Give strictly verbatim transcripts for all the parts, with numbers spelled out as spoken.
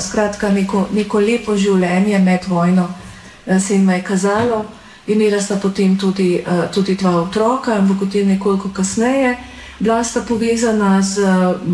skratka neko, neko lepo življenje med vojno se jim je kazalo. Imela sta potem tudi, tudi dva otroka, ampak potem nekoliko kasneje. Bila sta povezana z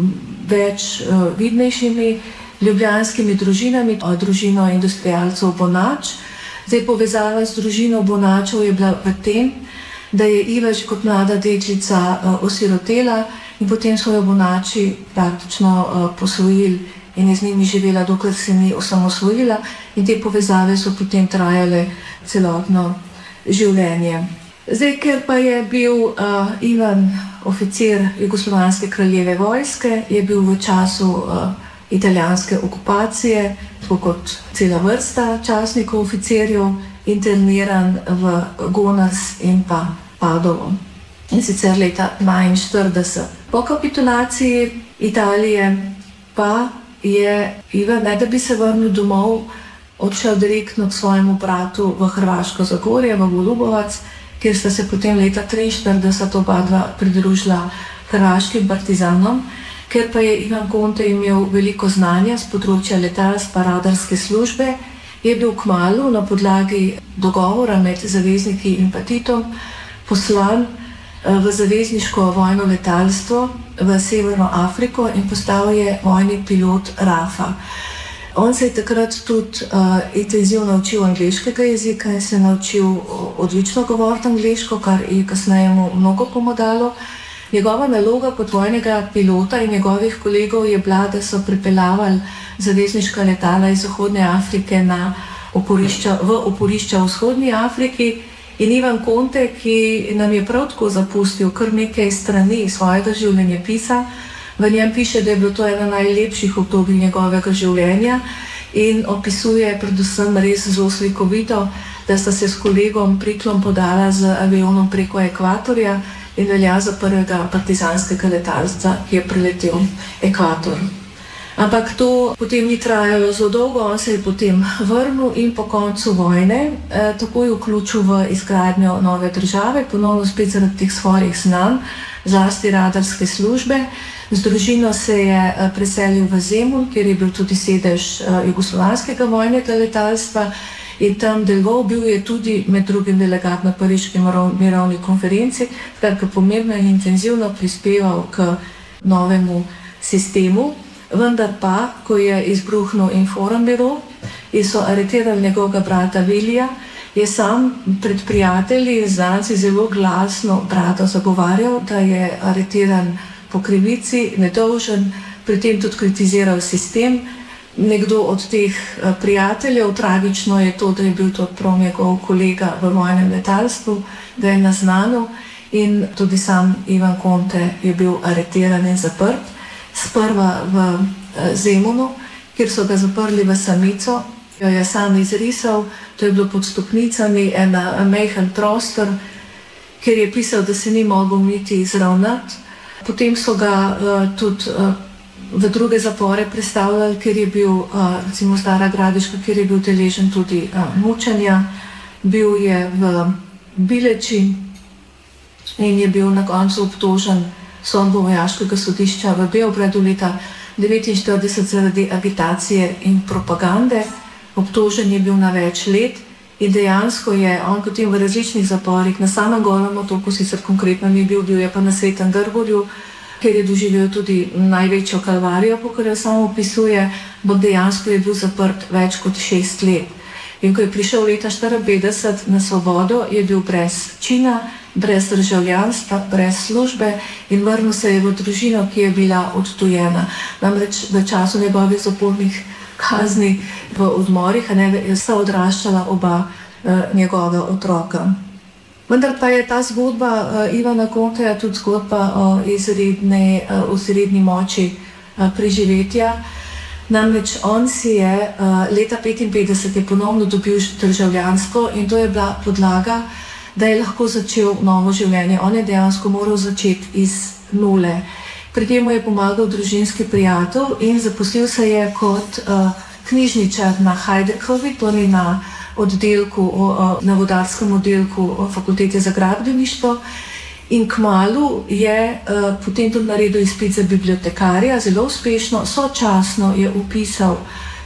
več vidnejšimi ljubljanskimi družinami, družino industrialcev Bonač. Zdaj povezava z družino Bonačev je bila v tem, da je Iva že kot mlada deklica osirotela in potem so jo Bonači praktično posvojili in je z njimi živela, dokler se ni osamosvojila, in te povezave so potem trajale celotno življenje. Zdaj, ker pa je bil uh, Ivan oficir Jugoslovanske kraljeve vojske, je bil v času uh, italijanske okupacije, tako kot cela vrsta častnikov oficirjev, interniran v Gonars in pa Padovo. In sicer leta dvainštirideset. Po kapitulaciji Italije pa je Ivan, ne da bi se vrnil domov, odšel direktno k svojemu bratu v Hrvaško Zagorje, v Golubovac, kjer sta se potem leta triinštirideset oba dva pridružila hrvaškim partizanom. Ker pa je Ivan Konte imel veliko znanja z področja letalstva, radarske službe, je bil kmalu na podlagi dogovora med zavezniki in pa Titom poslan v zavezniško vojno letalstvo v Severno Afriko in postal je vojni pilot Rafa. On se je takrat tudi uh, intenzivno naučil angleškega jezika in se je naučil odlično govoriti angleško, kar je kasneje mu mnogo pomagalo. Njegova naloga kot vojnega pilota in njegovih kolegov je bila, da so pripeljavali zavezniška letala iz Zahodne Afrike na oporišča, v oporišča v Vzhodni Afriki. In Ivan Konte, ki nam je prav tako zapustil kar nekaj strani svojega življenjepisa, v njem piše, da je bilo to ena najlepših obdobij njegovega življenja in opisuje predvsem res zelo slikovito, da sta se s kolegom Priklom podala z avionom preko ekvatorja in velja za prvega partizanskega letalca, ki je preletel ekvator. Ampak to potem ni trajalo zelo dolgo, on se je potem vrnil in po koncu vojne eh, takoj vključil v izgradnjo nove države, ponovno spet zaradi teh svojih znanj, zlasti radarske službe. Z družino se je eh, preselil v Zemun, kjer je bil tudi sedež eh, jugoslovanskega vojnega letalstva in tam deloval, bil je tudi med drugim delegat na Pariški mirovni konferenci, kar pomembno in intenzivno prispeval k novemu sistemu. Vendar pa, ko je izbruhnil Informbiro in so aretirali njegovega brata Vilija, je sam pred prijatelji in znanci zelo glasno brata zagovarjal, da je aretiran po krivici, nedolžen, pri tem tudi kritiziral sistem. Nekdo od teh prijateljev, tragično je to, da je bil to prav njegov kolega v vojnem letalstvu, ga je naznanil in tudi sam Ivan Konte je bil aretiran in zaprt. Sprva v Zemunu, kjer so ga zaprli v samico, jo je sam izrisal, to je bilo pod stopnicami, en majhen prostor, kjer je pisal, da se ni mogel niti izravnati. Potem so ga uh, tudi uh, v druge zapore prestavljali, kjer je bil, uh, recimo Stara Gradiška, kjer je bil deležen tudi uh, mučenja. Bil je v Bileči in je bil na koncu obtožen sodbo vojaškega sodišča v Beogradu leta devetinštirideset zaradi agitacije in propagande. Obtožen je bil na več let in dejansko je on potem v različnih zaporih, na samem Golem otoku sicer konkretno ni bil, bil je pa na Svetem Grbolju, kjer je doživel tudi največjo kalvarijo, po katero samo opisuje, bo dejansko je bil zaprt več kot šest let. In ko je prišel leta štiriinpetdeset na svobodo, je bil brez čina, brez državljanstva, brez službe in vrnil se je v družino, ki je bila odtujena. Namreč v času njegovih zapornih kazni v odmorih, a ne, sta odraščala oba eh, njegova otroka. Vendar pa je ta zgodba eh, Ivana Konteja tudi zgodba o izredni, eh, izredni moči eh, preživetja. Namreč on si je uh, leta petinpetdeset je ponovno dobil državljanstvo in to je bila podlaga, da je lahko začel novo življenje. On je dejansko moral začeti iz nule. Pri tem je pomagal družinski prijatelj in zaposlil se je kot uh, knjižničar na Hajdekovi, torej na oddelku, uh, na vodarskem oddelku Fakultete za gradbeništvo. In kmalu je uh, potem tudi naredil izpit za bibliotekarja, zelo uspešno, sočasno je upisal